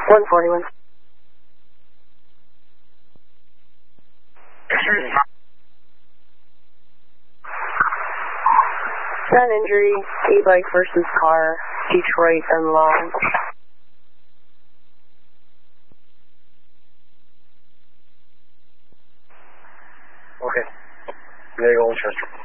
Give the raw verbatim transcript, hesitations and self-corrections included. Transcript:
one forty-one. Non-injury, e-bike versus car, Detroit and Long. Okay. There you go, Chester.